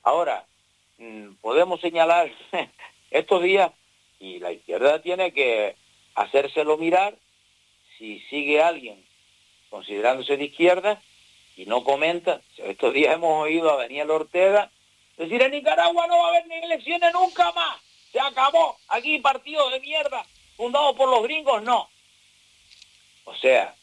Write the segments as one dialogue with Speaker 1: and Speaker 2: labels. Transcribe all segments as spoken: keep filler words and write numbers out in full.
Speaker 1: Ahora, podemos señalar estos días, y la izquierda tiene que hacérselo mirar, si sigue alguien considerándose de izquierda y no comenta. Estos días hemos oído a Daniel Ortega decir: en Nicaragua no va a haber ni elecciones nunca más, se acabó, aquí partidos de mierda fundados por los gringos, no. O sea,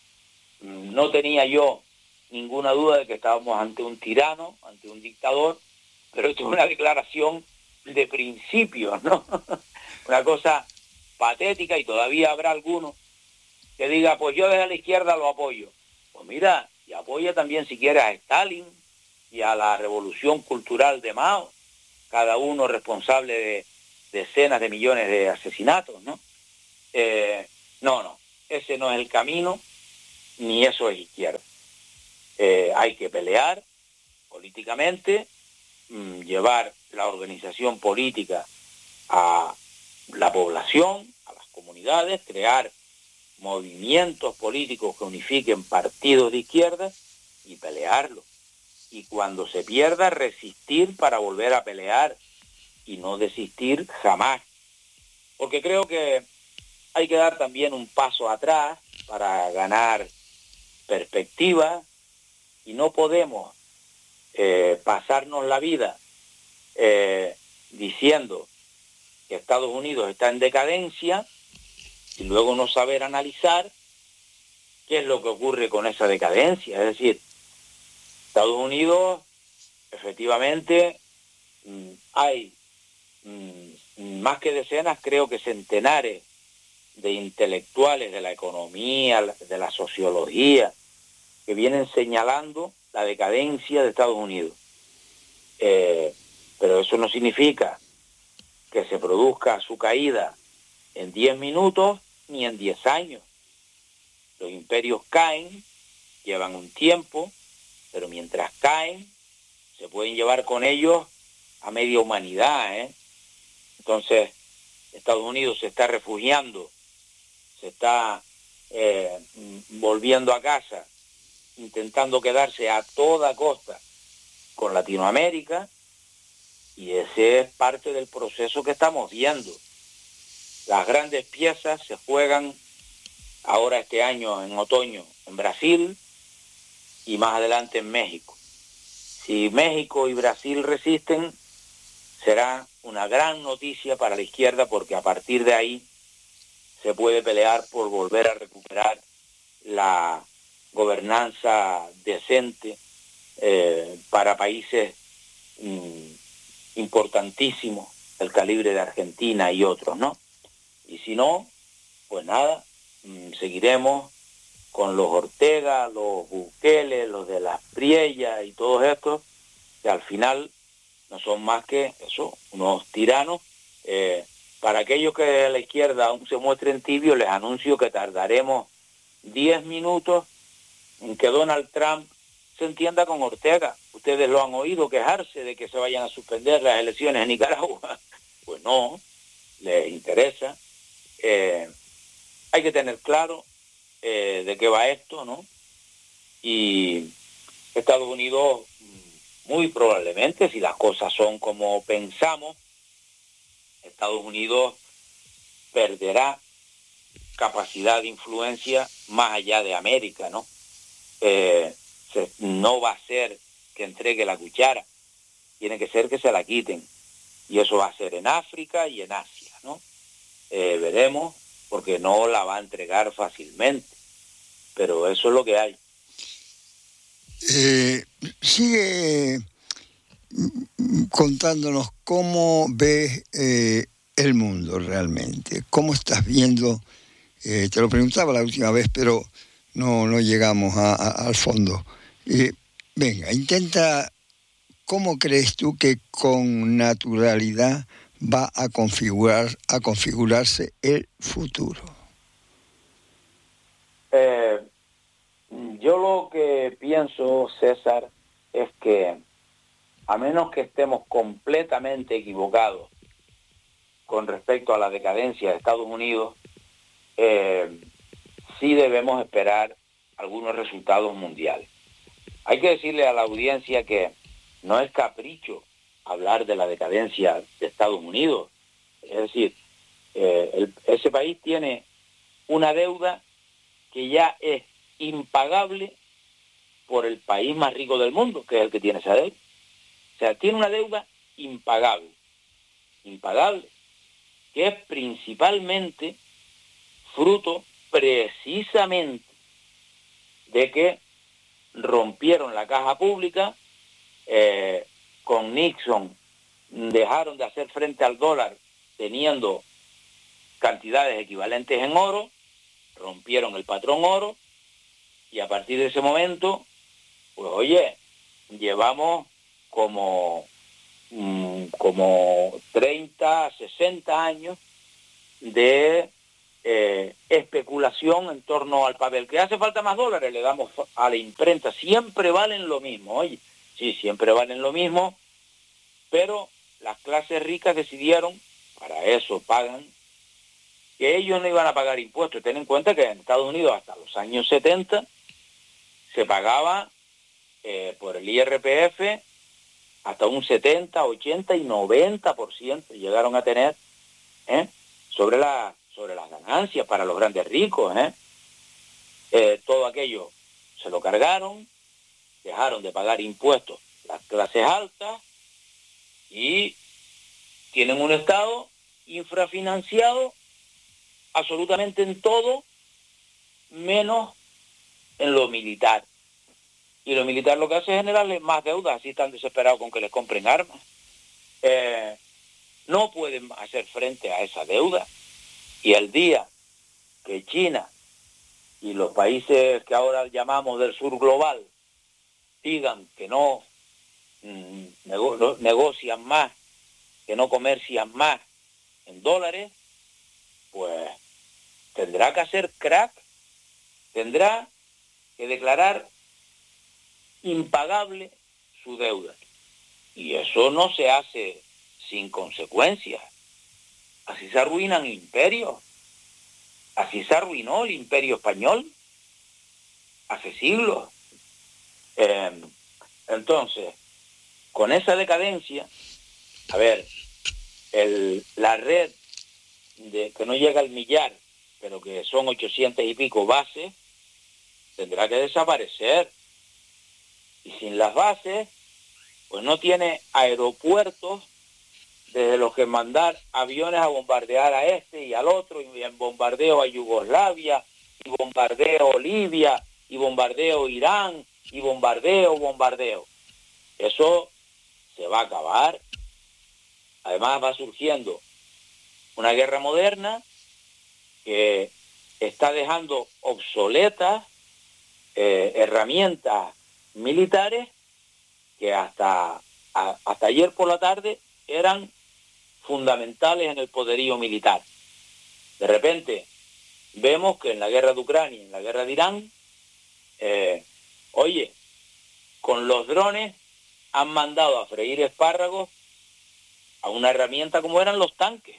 Speaker 1: no tenía yo ninguna duda de que estábamos ante un tirano, ante un dictador, pero esto es una declaración de principios, ¿no? Una cosa patética, y todavía habrá alguno que diga: pues yo desde la izquierda lo apoyo. Pues mira, y apoya también si quieres a Stalin y a la revolución cultural de Mao, cada uno responsable de decenas de millones de asesinatos, ¿no? Eh, no, no, ese no es el camino, ni eso es izquierda. Eh, hay que pelear políticamente, mmm, llevar la organización política a la población, a las comunidades, crear movimientos políticos que unifiquen partidos de izquierda y pelearlo. Y cuando se pierda, resistir para volver a pelear y no desistir jamás. Porque creo que hay que dar también un paso atrás para ganar perspectiva, y no podemos eh, pasarnos la vida eh, diciendo que Estados Unidos está en decadencia y luego no saber analizar qué es lo que ocurre con esa decadencia. Es decir, Estados Unidos, efectivamente, mmm, hay mmm, más que decenas, creo que centenares de intelectuales de la economía, de la sociología, que vienen señalando la decadencia de Estados Unidos. Eh, pero eso no significa que se produzca su caída en diez minutos ni en diez años. Los imperios caen, llevan un tiempo, pero mientras caen, se pueden llevar con ellos a media humanidad, ¿eh? Entonces, Estados Unidos se está refugiando, se está eh, volviendo a casa, intentando quedarse a toda costa con Latinoamérica, y ese es parte del proceso que estamos viendo. Las grandes piezas se juegan ahora este año, en otoño, en Brasil, y más adelante en México. Si México y Brasil resisten, será una gran noticia para la izquierda, porque a partir de ahí se puede pelear por volver a recuperar la gobernanza decente eh, para países mmm, importantísimos del calibre de Argentina y otros, ¿no? Y si no, pues nada, mmm, seguiremos con los Ortega, los Bukele, los de las Priellas y todos estos, que al final no son más que eso, unos tiranos. Eh, para aquellos que de la izquierda aún se muestren tibios, les anuncio que tardaremos diez minutos en que Donald Trump se entienda con Ortega. Ustedes lo han oído quejarse de que se vayan a suspender las elecciones en Nicaragua. Pues no, les interesa. Eh, hay que tener claro eh, de qué va esto, ¿no? Y Estados Unidos, muy probablemente, si las cosas son como pensamos, Estados Unidos perderá capacidad de influencia más allá de América, ¿no? Eh, se, no va a ser que entregue la cuchara, tiene que ser que se la quiten, y eso va a ser en África y en Asia, ¿no? Eh, veremos, porque no la va a entregar fácilmente, pero eso es lo que hay.
Speaker 2: Eh, sigue contándonos cómo ves eh, el mundo realmente, cómo estás viendo. Eh, te lo preguntaba la última vez, pero no, no llegamos a, a, al fondo. Eh, venga, intenta, ¿cómo crees tú que con naturalidad va a configurar, a configurarse el futuro?
Speaker 1: Eh, yo lo que pienso, César, es que a menos que estemos completamente equivocados con respecto a la decadencia de Estados Unidos, eh, sí debemos esperar algunos resultados mundiales. Hay que decirle a la audiencia que no es capricho hablar de la decadencia de Estados Unidos. Es decir, eh, el, ese país tiene una deuda que ya es impagable por el país más rico del mundo, que es el que tiene esa deuda. O sea, tiene una deuda impagable, impagable, que es principalmente fruto precisamente de que rompieron la caja pública, eh, con Nixon dejaron de hacer frente al dólar teniendo cantidades equivalentes en oro, rompieron el patrón oro, y a partir de ese momento, pues oye, llevamos como, mmm, como treinta, sesenta años de eh, especulación en torno al papel. ¿Que hace falta más dólares? Le damos a la imprenta. Siempre valen lo mismo, oye, sí, siempre valen lo mismo, pero las clases ricas decidieron, para eso pagan, que ellos no iban a pagar impuestos. Ten en cuenta que en Estados Unidos hasta los años setenta se pagaba eh, por el I R P F hasta un setenta, ochenta y noventa por ciento llegaron a tener ¿eh? sobre, la, sobre las ganancias para los grandes ricos. ¿eh? Eh, todo aquello se lo cargaron, dejaron de pagar impuestos las clases altas y tienen un Estado infrafinanciado absolutamente en todo, menos en lo militar. Y lo militar lo que hace es generarles más deuda, así están desesperados con que les compren armas. Eh, no pueden hacer frente a esa deuda. Y el día que China y los países que ahora llamamos del sur global digan que no, mm, nego- no negocian más, que no comercian más en dólares, pues tendrá que hacer crack, tendrá que declarar impagable su deuda. Y eso no se hace sin consecuencias. Así se arruinan imperios. Así se arruinó el imperio español hace siglos. Eh, entonces, con esa decadencia, a ver, el, la red de, que no llega al millar, pero que son ochocientas y pico bases, tendrá que desaparecer. Y sin las bases, pues no tiene aeropuertos desde los que mandar aviones a bombardear a este y al otro, y en bombardeo a Yugoslavia, y bombardeo Libia, y bombardeo Irán, y bombardeo, bombardeo. Eso se va a acabar. Además va surgiendo una guerra moderna que está dejando obsoletas eh, herramientas militares que hasta, a, hasta ayer por la tarde eran fundamentales en el poderío militar. De repente vemos que en la guerra de Ucrania y en la guerra de Irán, eh, oye, con los drones han mandado a freír espárragos a una herramienta como eran los tanques.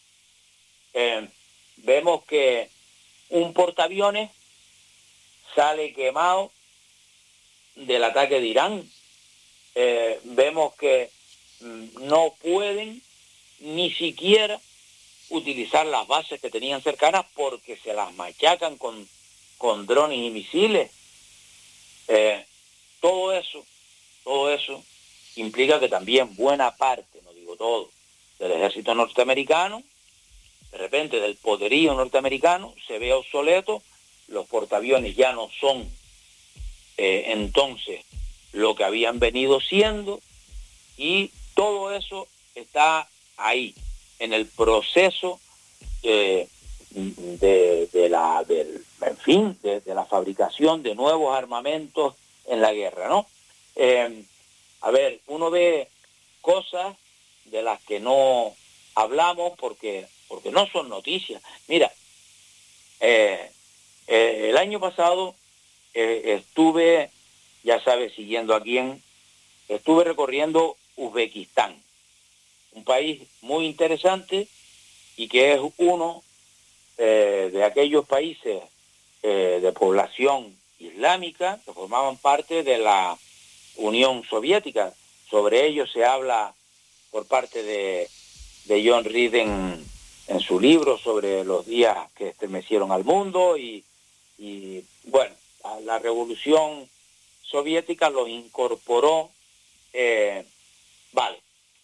Speaker 1: Eh, vemos que un portaaviones sale quemado del ataque de Irán. Eh, vemos que mm, no pueden ni siquiera utilizar las bases que tenían cercanas porque se las machacan con, con drones y misiles. Eh, todo eso, todo eso implica que también buena parte, no digo todo, del ejército norteamericano, de repente del poderío norteamericano, se ve obsoleto, los portaaviones ya no son eh, entonces lo que habían venido siendo, y todo eso está ahí, en el proceso eh, de, de la, del, en fin, de, de la fabricación de nuevos armamentos en la guerra, ¿no? Eh, a ver, uno ve cosas de las que no hablamos porque, porque no son noticias. Mira, eh, eh, el año pasado eh, estuve, ya sabes, siguiendo a quién, estuve recorriendo Uzbekistán, un país muy interesante y que es uno eh, de aquellos países eh, de población islámica que formaban parte de la Unión Soviética. Sobre ello se habla por parte de, de John Reed en, en su libro sobre los días que estremecieron al mundo y, y bueno, la, la revolución soviética los incorporó. Eh, vale.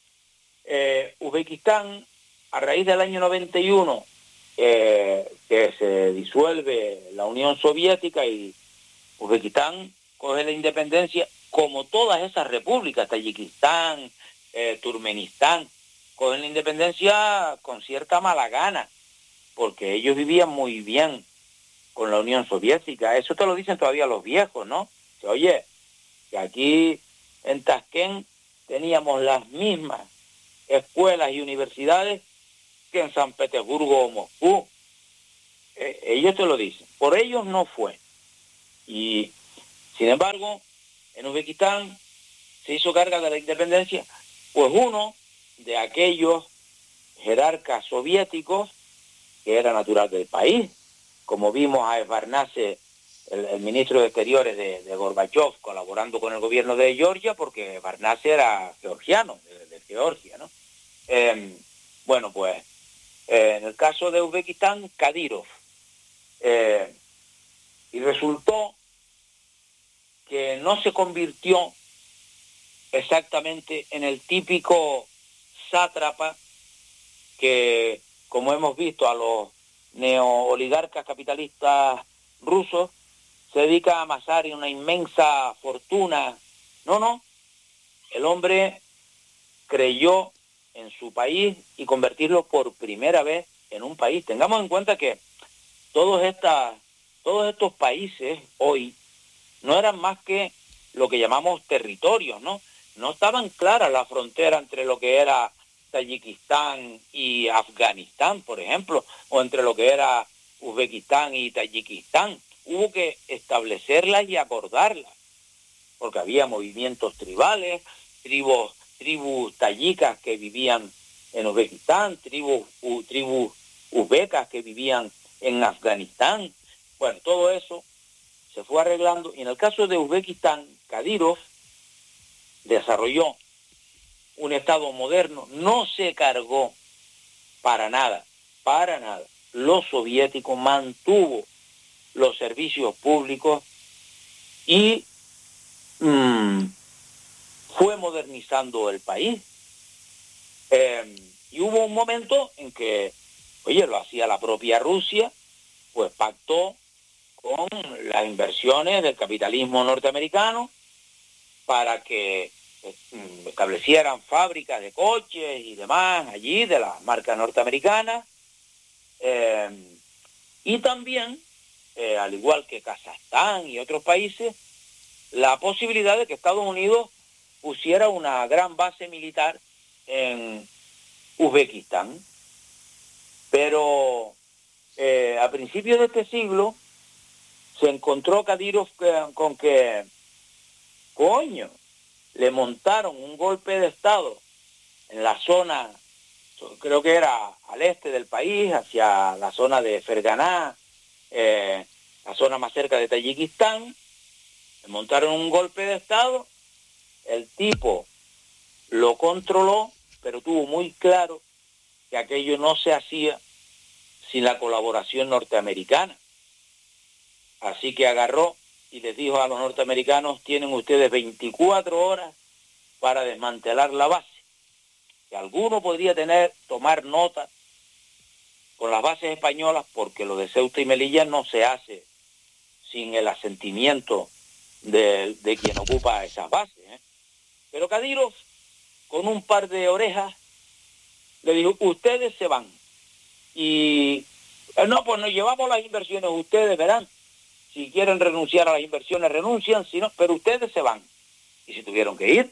Speaker 1: Eh, Uzbekistán, a raíz del año noventa y uno, eh, que se disuelve la Unión Soviética y Uzbekistán coge la independencia, como todas esas repúblicas, Tayikistán, eh, Turkmenistán, cogen la independencia con cierta mala gana, porque ellos vivían muy bien con la Unión Soviética. Eso te lo dicen todavía los viejos, ¿no? Que, oye, que aquí en Tashkent teníamos las mismas escuelas y universidades que en San Petersburgo o Moscú. Eh, ellos te lo dicen. Por ellos no fue. Y, sin embargo, en Uzbekistán se hizo carga de la independencia, pues uno de aquellos jerarcas soviéticos que era natural del país, como vimos a Esbarnase, el, el ministro de Exteriores de, de Gorbachev, colaborando con el gobierno de Georgia, porque Esbarnase era georgiano, de, de Georgia, ¿no? Eh, bueno, pues, eh, en el caso de Uzbekistán, Kadyrov. Eh, y resultó que no se convirtió exactamente en el típico sátrapa que, como hemos visto, a los neooligarcas capitalistas rusos se dedica a amasar una inmensa fortuna. No, no. El hombre creyó en su país y convertirlo por primera vez en un país. Tengamos en cuenta que todos, estas, todos estos países hoy no eran más que lo que llamamos territorios, ¿no? No estaban claras las fronteras entre lo que era Tayikistán y Afganistán, por ejemplo, o entre lo que era Uzbekistán y Tayikistán. Hubo que establecerlas y acordarlas, porque había movimientos tribales, tribus, tribus tayicas que vivían en Uzbekistán, tribus, u, tribus uzbecas que vivían en Afganistán. Bueno, todo eso se fue arreglando, y en el caso de Uzbekistán, Kadyrov desarrolló un Estado moderno, no se cargó para nada, para nada. Lo soviético mantuvo los servicios públicos y mmm, fue modernizando el país. Eh, y hubo un momento en que, oye, lo hacía la propia Rusia, pues pactó con las inversiones del capitalismo norteamericano para que establecieran fábricas de coches y demás allí de las marcas norteamericanas, eh, y también, eh, al igual que Kazajstán y otros países, la posibilidad de que Estados Unidos pusiera una gran base militar en Uzbekistán. Pero eh, a principios de este siglo se encontró Kadyrov con que, coño, le montaron un golpe de Estado en la zona, creo que era al este del país, hacia la zona de Ferganá, eh, la zona más cerca de Tayikistán. Le montaron un golpe de Estado, el tipo lo controló, pero tuvo muy claro que aquello no se hacía sin la colaboración norteamericana. Así que agarró y les dijo a los norteamericanos: tienen ustedes veinticuatro horas para desmantelar la base. Que alguno podría tener, tomar nota con las bases españolas, porque lo de Ceuta y Melilla no se hace sin el asentimiento de, de quien ocupa esas bases, ¿eh? Pero Kadyrov, con un par de orejas, le dijo: ustedes se van. Y no, pues nos llevamos las inversiones, ustedes verán. Si quieren renunciar a las inversiones, renuncian, si no, pero ustedes se van. Y se tuvieron que ir.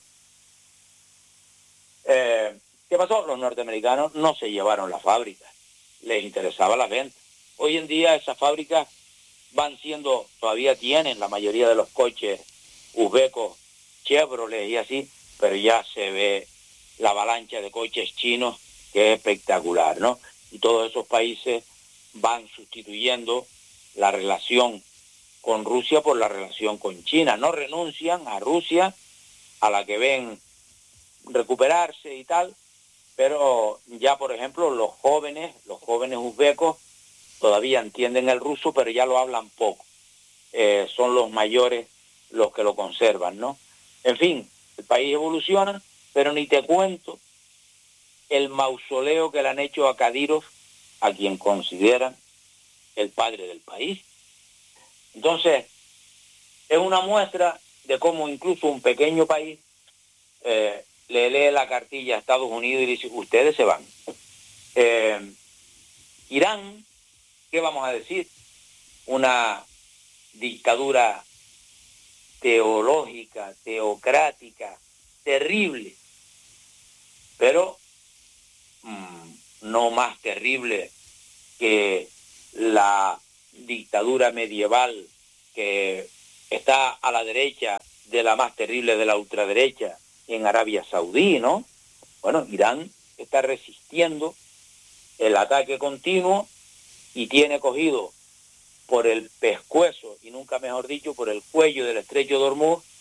Speaker 1: Eh, ¿Qué pasó? Los norteamericanos no se llevaron las fábricas, les interesaba la venta. Hoy en día esas fábricas van siendo, todavía tienen la mayoría de los coches uzbecos, Chevrolet y así, pero ya se ve la avalancha de coches chinos, que es espectacular, ¿no? Y todos esos países van sustituyendo la relación con Rusia por la relación con China. No renuncian a Rusia, a la que ven recuperarse y tal, pero ya, por ejemplo, los jóvenes, los jóvenes uzbecos todavía entienden el ruso, pero ya lo hablan poco. Eh, son los mayores los que lo conservan, ¿no? En fin, el país evoluciona, pero ni te cuento el mausoleo que le han hecho a Kadyrov, a quien consideran el padre del país. Entonces, es una muestra de cómo incluso un pequeño país eh, le lee la cartilla a Estados Unidos y dice, ustedes se van. Eh, Irán, ¿qué vamos a decir? Una dictadura teológica, teocrática, terrible, pero mmm, no más terrible que la dictadura medieval que está a la derecha de la más terrible de la ultraderecha en Arabia Saudí, ¿no? Bueno, Irán está resistiendo el ataque continuo y tiene cogido por el pescuezo, y nunca mejor dicho, por el cuello del estrecho de Hormuz